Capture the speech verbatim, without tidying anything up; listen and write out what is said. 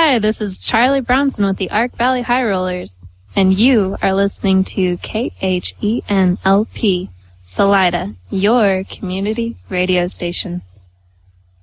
Hi, this is Charlie Bronson with the Ark Valley High Rollers, and you are listening to K H E N L P, Salida, your community radio station.